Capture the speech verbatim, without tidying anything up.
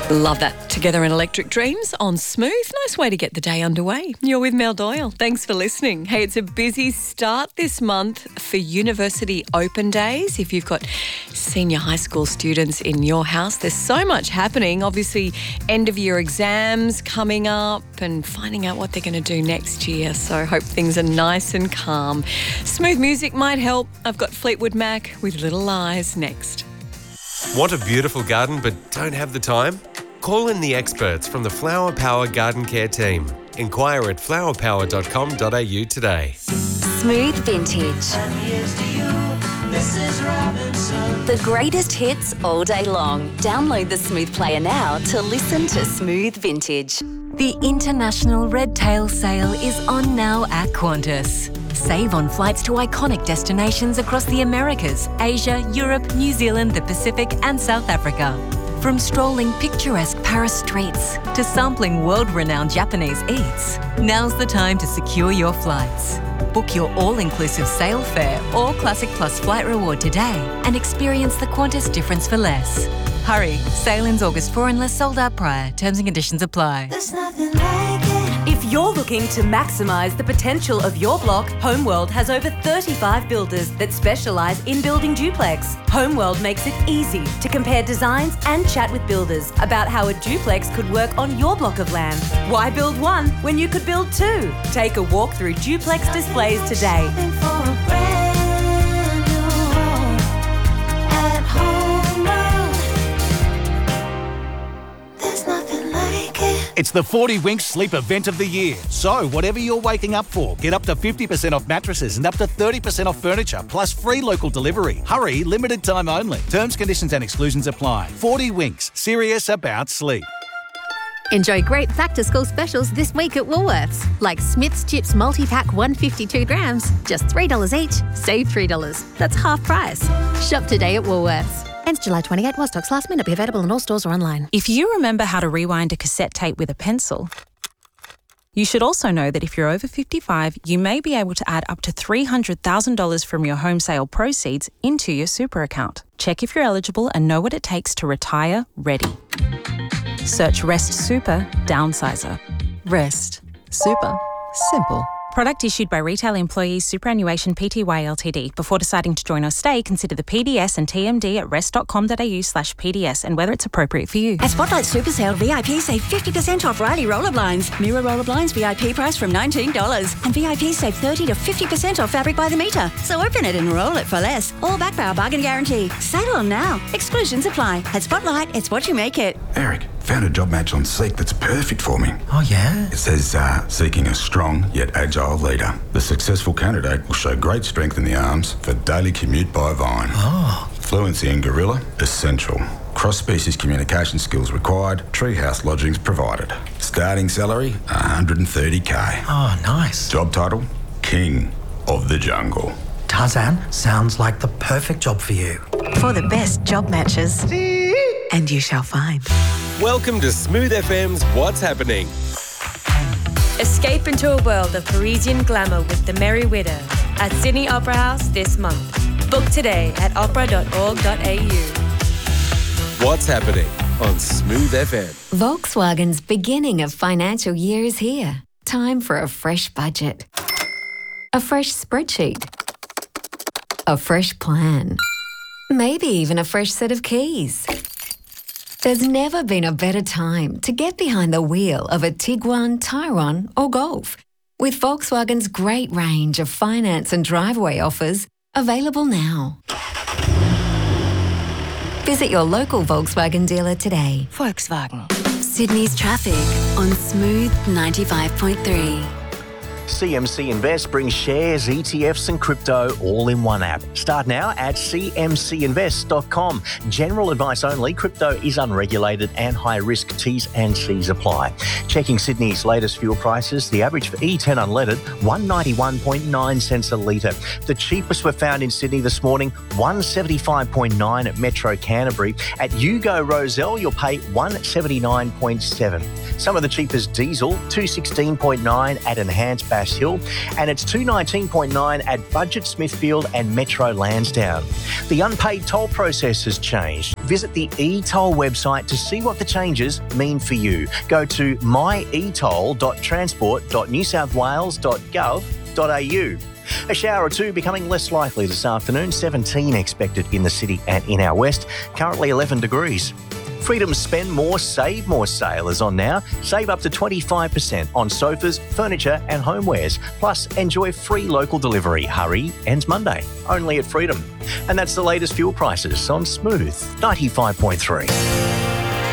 Love that. Together in Electric Dreams on Smooth. Nice way to get the day underway. You're with Mel Doyle. Thanks for listening. Hey, it's a busy start this month for University Open Days. If you've got senior high school students in your house, there's so much happening. Obviously, end of year exams coming up and finding out what they're going to do next year. So hope things are nice and calm. Smooth music might help. I've got Fleetwood Mac with Little Lies next. Want a beautiful garden but don't have the time? Call in the experts from the Flower Power Garden Care team. Inquire at flower power dot com dot a u today. Smooth Vintage. The greatest hits all day long. Download the Smooth Player now to listen to Smooth Vintage. The International Red Tail Sale is on now at Qantas. Save on flights to iconic destinations across the Americas, Asia, Europe, New Zealand, the Pacific and South Africa. From strolling picturesque Paris streets to sampling world-renowned Japanese eats, now's the time to secure your flights. Book your all-inclusive sale fare or Classic Plus flight reward today and experience the Qantas difference for less. Hurry, sale ends August fourth unless sold out prior. Terms and conditions apply. There's nothing like it. If you're looking to maximise the potential of your block, Homeworld has over thirty-five builders that specialise in building duplex. Homeworld makes it easy to compare designs and chat with builders about how a duplex could work on your block of land. Why build one when you could build two? Take a walk through duplex displays today. Shopping for a brand new home at Homeworld. There's nothing like it. It's the forty Winks Sleep Event of the year. So, whatever you're waking up for, get up to fifty percent off mattresses and up to thirty percent off furniture, plus free local delivery. Hurry, limited time only. Terms, conditions and exclusions apply. forty Winks, serious about sleep. Enjoy great back-to-school specials this week at Woolworths, like Smith's Chips Multi-Pack one hundred fifty-two grams, just three dollars each, save three dollars. That's half price. Shop today at Woolworths. Ends July twenty-eighth while stocks last. May not be available in all stores or online. If you remember how to rewind a cassette tape with a pencil, you should also know that if you're over fifty-five, you may be able to add up to three hundred thousand dollars from your home sale proceeds into your super account. Check if you're eligible and know what it takes to retire ready. Search Rest Super Downsizer. Rest. Super. Simple. Product issued by Retail Employees Superannuation Pty Ltd. Before deciding to join or stay, consider the P D S and T M D at rest.com.au slash PDS and whether it's appropriate for you. At Spotlight Super Sale, V I P save fifty percent off Riley roller blinds. Mirror roller blinds V I P price from nineteen dollars. And V I P save thirty to fifty percent off fabric by the metre. So open it and roll it for less. All backed by our bargain guarantee. Sale on now. Exclusions apply. At Spotlight, it's what you make it. Eric, found a job match on Seek that's perfect for me. Oh, yeah? It says, uh, seeking a strong yet agile leader. The successful candidate will show great strength in the arms for daily commute by Vine. Oh. Fluency in Gorilla, essential. Cross-species communication skills required. Treehouse lodgings provided. Starting salary, one hundred thirty K. Oh, nice. Job title, King of the Jungle. Tarzan, sounds like the perfect job for you. For the best job matches, and you shall find. Welcome to Smooth F M's What's Happening. Escape into a world of Parisian glamour with The Merry Widow at Sydney Opera House this month. Book today at opera dot org dot a u. What's Happening on Smooth F M. Volkswagen's beginning of financial year is here. Time for a fresh budget. A fresh spreadsheet. A fresh plan. Maybe even a fresh set of keys. There's never been a better time to get behind the wheel of a Tiguan, Tyrone or Golf. With Volkswagen's great range of finance and driveway offers available now. Visit your local Volkswagen dealer today. Volkswagen. Sydney's traffic on Smooth ninety-five point three. C M C Invest brings shares, E T Fs and crypto all in one app. Start now at c m c invest dot com. General advice only. Crypto is unregulated and high risk. T's and C's apply. Checking Sydney's latest fuel prices, the average for E ten unleaded, one dollar ninety-one point nine cents a litre. The cheapest were found in Sydney this morning, one dollar seventy-five point nine at Metro Canterbury. At Yugo Roselle, you'll pay one dollar seventy-nine point seven. Some of the cheapest diesel, two sixteen point nine at Enhanced Bass Hill, and it's two nineteen point nine at Budget Smithfield and Metro Lansdowne. The unpaid toll process has changed. Visit the e-toll website to see what the changes mean for you. Go to my e toll dot transport dot new south wales dot gov dot a u. A shower or two becoming less likely this afternoon. seventeen expected in the city and in our west. Currently eleven degrees. Freedom's Spend More, Save More sale is on now. Save up to twenty-five percent on sofas, furniture and homewares. Plus, enjoy free local delivery. Hurry ends Monday. Only at Freedom. And that's the latest fuel prices on Smooth ninety-five point three.